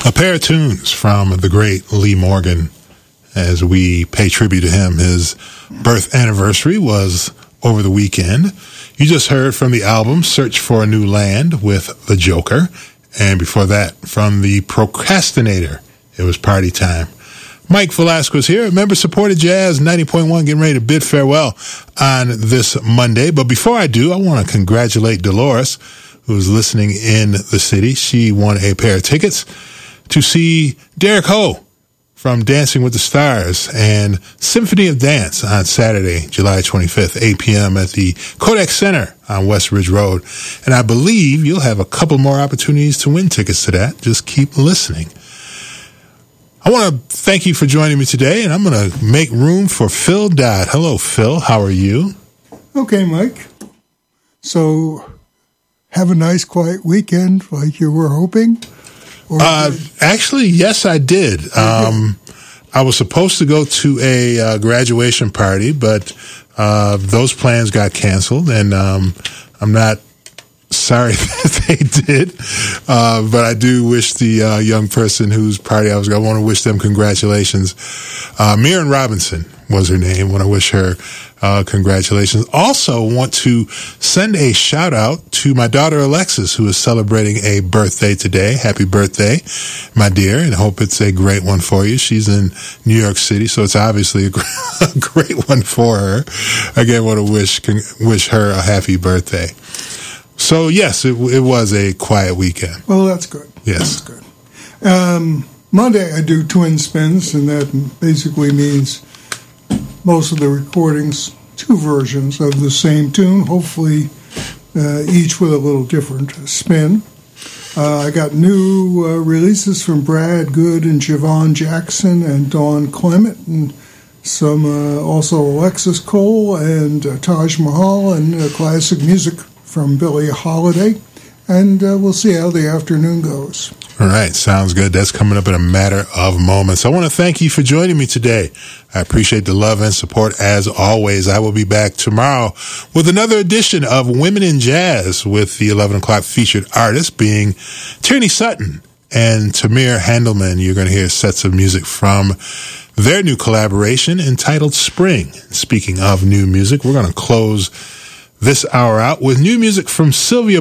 A pair of tunes from the great Lee Morgan as we pay tribute to him. His birth anniversary was over the weekend. You just heard from the album Search for a New Land with The Joker. And before that, from the Procrastinator, it was Party Time. Mike Velasquez here, member-supported Jazz 90.1, getting ready to bid farewell on this Monday. But before I do, I want to congratulate Dolores, who's listening in the city. She won a pair of tickets to see Derek Ho from Dancing with the Stars and Symphony of Dance on Saturday, July 25th, 8 p.m. at the Kodak Center on West Ridge Road. And I believe you'll have a couple more opportunities to win tickets to that. Just keep listening. I want to thank you for joining me today, and I'm going to make room for Phil Dodd. Hello, Phil. How are you? Okay, Mike. So, have a nice, quiet weekend like you were hoping? Actually, yes, I did. I was supposed to go to a graduation party, but those plans got canceled, and I'm not sorry that they did, but I do wish the young person whose party I want to wish them congratulations. Mirren Robinson was her name. I want to wish her congratulations. Also want to send a shout out to my daughter Alexis, who is celebrating a birthday today. Happy birthday, my dear, and I hope it's a great one for you. She's in New York City, so it's obviously a great one for her. Again, want to wish her a happy birthday. So, yes, it was a quiet weekend. Well, that's good. Yes. That's good. Monday I do twin spins, and that basically means most of the recordings, two versions of the same tune, hopefully each with a little different spin. I got new releases from Brad Good and Javon Jackson and Dawn Clement, and some also Alexis Cole and Taj Mahal and classic music from Billie Holiday, and we'll see how the afternoon goes. All right, sounds good. That's coming up in a matter of moments. I want to thank you for joining me today. I appreciate the love and support as always. I will be back tomorrow with another edition of Women in Jazz with the 11 o'clock featured artists being Tierney Sutton and Tamir Handelman. You're going to hear sets of music from their new collaboration entitled Spring. Speaking of new music, we're going to close this hour out with new music from Sylvia